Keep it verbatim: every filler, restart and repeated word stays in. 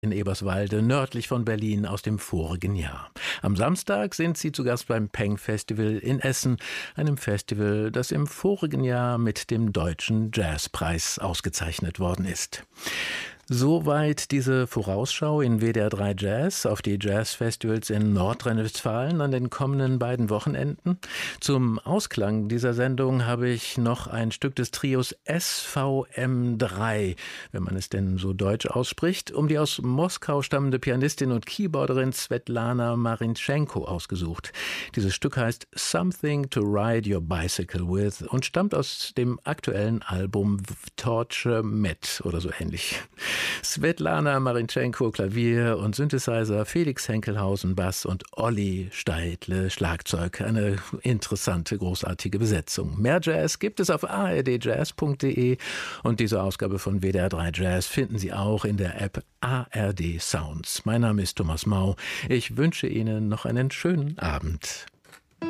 in Eberswalde, nördlich von Berlin, aus dem vorigen Jahr. Am Samstag sind sie zu Gast beim Peng Festival in Essen, einem Festival, das im vorigen Jahr mit dem Deutschen Jazzpreis ausgezeichnet worden ist. Soweit diese Vorausschau in W D R drei Jazz auf die Jazzfestivals in Nordrhein-Westfalen an den kommenden beiden Wochenenden. Zum Ausklang dieser Sendung habe ich noch ein Stück des Trios S V M drei, wenn man es denn so deutsch ausspricht, um die aus Moskau stammende Pianistin und Keyboarderin Svetlana Marintschenko ausgesucht. Dieses Stück heißt Something to Ride Your Bicycle With und stammt aus dem aktuellen Album Torture Met oder so ähnlich. Svetlana Marintschenko Klavier und Synthesizer, Felix Henkelhausen Bass und Olli Steidle Schlagzeug. Eine interessante, großartige Besetzung. Mehr Jazz gibt es auf a r d jazz punkt d e und diese Ausgabe von W D R drei Jazz finden Sie auch in der App A R D Sounds. Mein Name ist Thomas Mau. Ich wünsche Ihnen noch einen schönen Abend.